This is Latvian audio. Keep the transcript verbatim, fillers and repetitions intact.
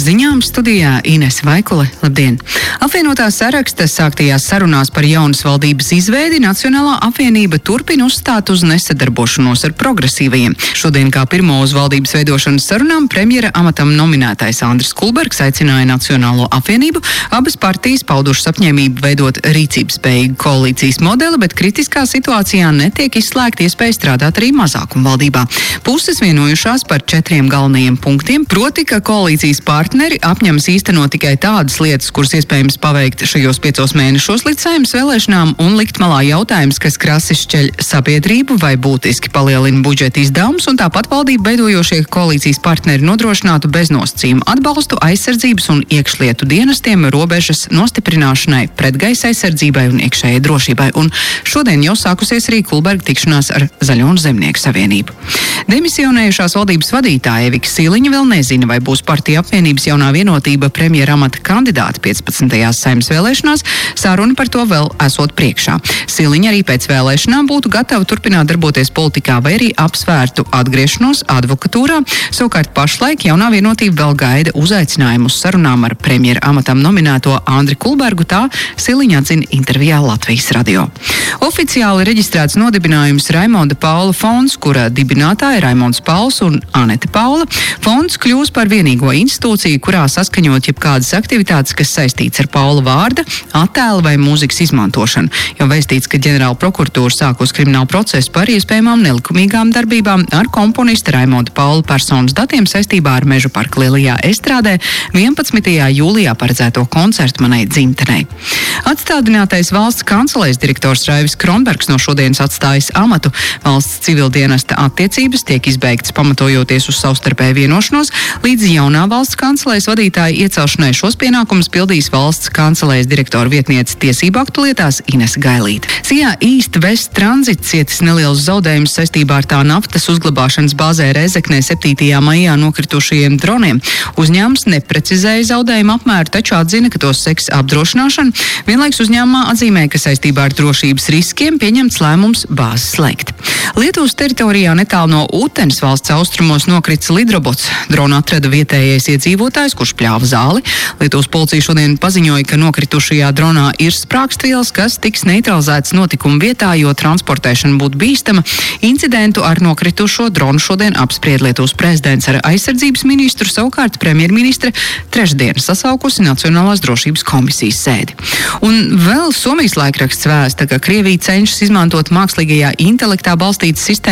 ziņām studijā Ines Vaikule. Labdien! Apvienotā saraksta sāktajās sarunās par jaunas valdības izveidi Nacionālā apvienība turpina uzstāt uz nesadarbošanos ar progresīvajiem. Šodien kā pirmo uz valdības veidošanas sarunām premjera amatam nominētais Andris Kulbergs aicināja Nacionālo apvienību. Abas partijas paudušas apņēmību veidot rīcības spējīgu koalīcijas modeli, bet kritiskā situācijā netiek izslēgta iespēja strādāt arī mazākumvaldībā. Puses vienojušās par četriem galvenajiem punktiem, proti, ka koalīcijas partneri apņemas īstenot tikai tādas lietas, kuras iespējams paveikt šajos piecos mēnešos līdz Saeimas vēlēšanām, un likt malā jautājums, kas krasi šķeļ sabiedrību vai būtiski palielina budžeta izdevumus, un tāpat valdību veidojošie koalīcijas partneri nodrošinātu beznosacījumu atbalstu aizsardzības un iekšlietu dienestiem, robežas nostiprināšanai, pretgaisa aizsardzībai un iekšējai drošībai. Un šodien jau sākusies arī Kulberga tikšanās ar Zaļo un Zemnieku savienību. Demisionējušās valdības vadītāja Evika Siliņa vēl nezina, vai būs partija apvienības jaunā vienotība premjera amata kandidāti piecpadsmitajās Saeimas vēlēšanās. Sāruna par to vēl esot priekšā. Siliņa arī pēc vēlēšanām būtu gatava turpināt darboties politikā vai arī apsvērtu atgriešanos advokatūrā. Savukārt pašlaik jaunā vienotība vēl gaida uzaicinājumu uz sarunām ar premjera amatam nominēto Andri Kulbergu, tā Siliņa atzina intervijā Latvijas radio. Oficiāli reģistrēts nodibinājums Raimonda Paula fonds, kura dibinātāja Raimonds Pauls un Anete Paula. Fonds kļūs par vienīgo institūciju, kurā saskaņot jebkādas aktivitātes, kas saistīts ar Paula vārda, attēla vai mūzikas izmantošanu. Jau vēstīts, ka ģenerāla prokuratūra sākus kriminālu procesu par iespējamām nelikumīgām darbībām ar komponista Raimonda Paula personas datiem saistībā ar Mežu parka Lielajā Estrādē vienpadsmitajā jūlijā paredzēto koncertu manai dzimtenei. Atstādinātais valsts kancelēs direktors Raivis Kronbergs no šodienas atstājas amatu. Valsts civildienesta attiecības tiek izbeigtas pamatojoties uz savstarpēju vienošanos. Līdz jaunā valsts kancelēs vadītāja iecelšanai šos pienākumus pildīs valsts kancelēs direktora vietniece tiesību aktu lietās Ines Gailīte. Sijā East West Transit cietis nelielus zaudējumus saistībā ar tā naftas uzglabāšanas bāzē Rēzeknē septītajā maijā nokritušajiem droniem. Uzņēmums neprecizēja zaudējumu apmēru, taču atzina, ka tos seks apdrošināšana. Vienlaiks uzņēmumā atzīmē, ka saistībā ar drošības riskiem pieņemts lēmums bāzi slēgt. Lietuvas teritorijā netālu no Utenes valsts austrumos nokrits lidrobots. Dronu atrada vietējais iedzīvotājs, kurš pļāva zāli. Lietuvas policija šodien paziņoja, ka nokritušajā dronā ir sprāgstvielas, kas tiks neutralizētas notikuma vietā, jo transportēšana būtu bīstama. Incidentu ar nokritušo dronu šodien apspried Lietuvas prezidents ar aizsardzības ministru, savukārt premjerministre trešdien sasaukusi Nacionālās drošības komisijas sēdi. Un vēl Somijas laikraksts vēsta, ka Krievija cenšas izmantot mākslīgajā intelektā balstītas sistēmas